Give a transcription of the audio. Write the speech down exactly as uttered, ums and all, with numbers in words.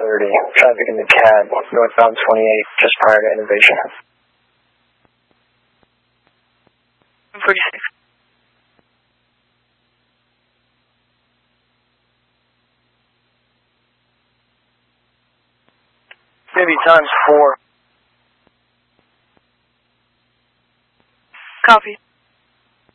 thirty. Traffic in the cab, northbound twenty-eight, just prior to Innovation. forty-six. Maybe times four. Copy.